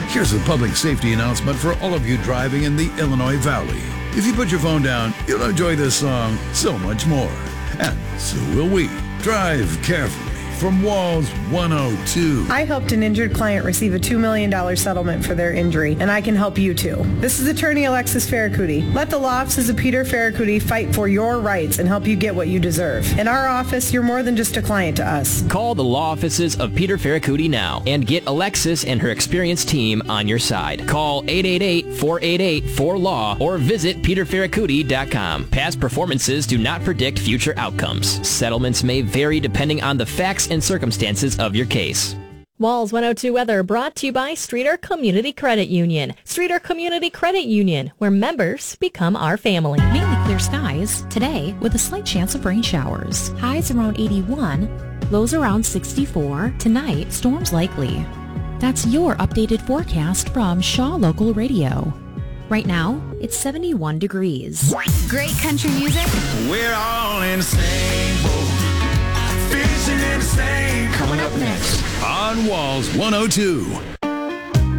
Here's a public safety announcement for all of you driving in the Illinois Valley. If you put your phone down, you'll enjoy this song so much more. And so will we. Drive carefully. From Walls 102. I helped an injured client receive a $2 million settlement for their injury, and I can help you too. This is attorney Alexis Ferracuti. Let the law offices of Peter Ferracuti fight for your rights and help you get what you deserve. In our office, you're more than just a client to us. Call the law offices of Peter Ferracuti now and get Alexis and her experienced team on your side. Call 888-488-4LAW or visit peterferracuti.com. Past performances do not predict future outcomes. Settlements may vary depending on the facts and circumstances of your case. Walls 102 weather brought to you by Streeter Community Credit Union. Streeter Community Credit Union, where members become our family. Mainly clear skies today with a slight chance of rain showers. Highs around 81, lows around 64. Tonight, storms likely. That's your updated forecast from Shaw Local Radio. Right now, it's 71 degrees. Great country music. We're all in the same boat. Fishing in the same. Coming up next on Walls 102.